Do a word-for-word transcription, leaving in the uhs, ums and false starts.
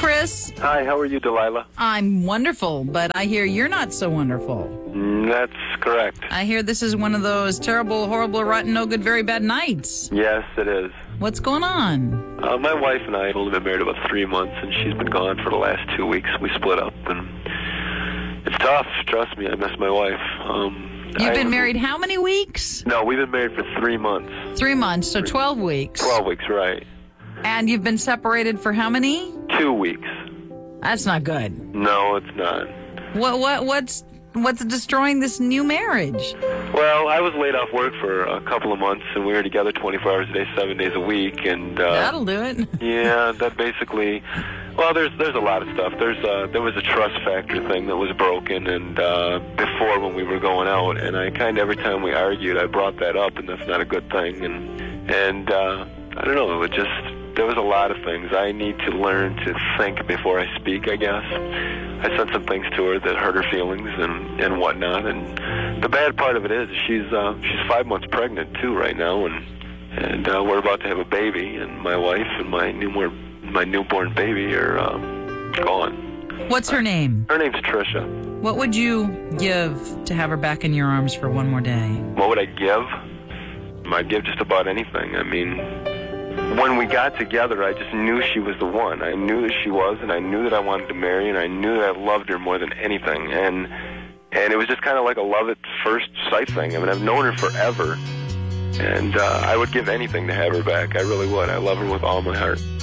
Chris. Hi, how are you, Delilah? I'm wonderful, but I hear you're not so wonderful. Mm, That's correct. I hear this is one of those terrible, horrible, rotten, no good, very bad nights. Yes, it is. What's going on? Uh, my wife and I have only been married about three months, and she's been gone for the last two weeks. We split up, and it's tough. Trust me, I miss my wife. Um, You've I- been married how many weeks? No, we've been married for three months. Three months, so twelve weeks. Twelve weeks, right. And you've been separated for how many? Two weeks. That's not good. No, it's not. What what what's what's destroying this new marriage? Well, I was laid off work for a couple of months, and we were together twenty-four hours a day, seven days a week, and uh, That'll do it. yeah, that basically. Well, there's there's a lot of stuff. There's uh, there was a trust factor thing that was broken, and uh, before when we were going out, and I kind of every time we argued, I brought that up, and that's not a good thing, and and uh, I don't know, it just there was a lot of things. I need to learn to think before I speak, I guess. I said some things to her that hurt her feelings and and whatnot, and the bad part of it is she's uh, she's five months pregnant too right now, and and uh, we're about to have a baby, and my wife and my newborn my newborn baby are um, gone. What's her name? Her name's Trisha. What would you give to have her back in your arms for one more day? What would I give? I'd give just about anything. I mean, when we got together, I just knew she was the one. I knew that she was, and I knew that I wanted to marry, and I knew that I loved her more than anything. And and it was just kind of like a love at first sight thing. I mean, I've known her forever, and uh, I would give anything to have her back. I really would. I love her with all my heart.